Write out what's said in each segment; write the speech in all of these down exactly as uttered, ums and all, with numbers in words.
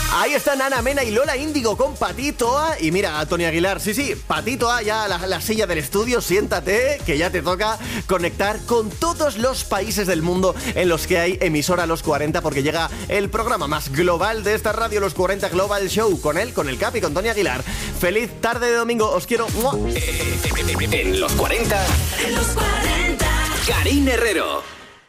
Ahí están Ana Mena y Lola Índigo con Patito A. Y mira, Tony Aguilar, sí, sí, Patito A, ya la, la silla del estudio, siéntate, que ya te toca conectar con todos los países del mundo en los que hay emisora Los cuarenta, porque llega el programa más global de esta radio, Los cuarenta Global Show, con él, con el Capi, con Tony Aguilar. Feliz tarde de domingo, os quiero. En Los cuarenta, en Los cuarenta, Karine Herrero.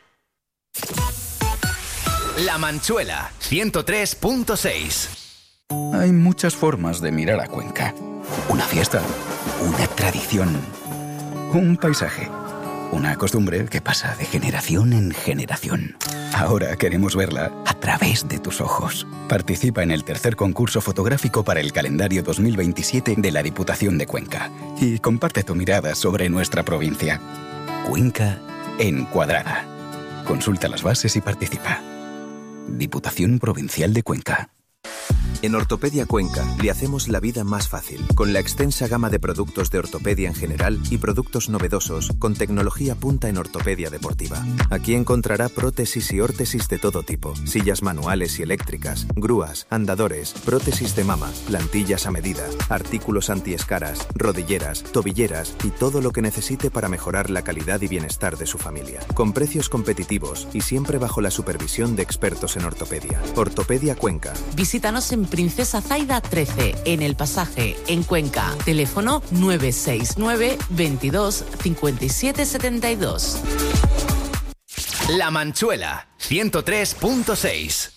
La Manchuela, ciento tres punto seis. Hay muchas formas de mirar a Cuenca. Una fiesta, una tradición, un paisaje, una costumbre que pasa de generación en generación. Ahora queremos verla a través de tus ojos. Participa en el tercer concurso fotográfico para el calendario dos mil veintisiete de la Diputación de Cuenca y comparte tu mirada sobre nuestra provincia. Cuenca Encuadrada. Consulta las bases y participa. Diputación Provincial de Cuenca. En Ortopedia Cuenca le hacemos la vida más fácil, con la extensa gama de productos de ortopedia en general y productos novedosos con tecnología punta en ortopedia deportiva. Aquí encontrará prótesis y órtesis de todo tipo, sillas manuales y eléctricas, grúas, andadores, prótesis de mama, plantillas a medida, artículos antiescaras, rodilleras, tobilleras y todo lo que necesite para mejorar la calidad y bienestar de su familia. Con precios competitivos y siempre bajo la supervisión de expertos en ortopedia. Ortopedia Cuenca. Visítanos en Princesa Zaida trece, en El Pasaje, en Cuenca. Teléfono nueve seis nueve, veintidós, cincuenta y siete setenta y dos. La Manchuela, ciento tres punto seis.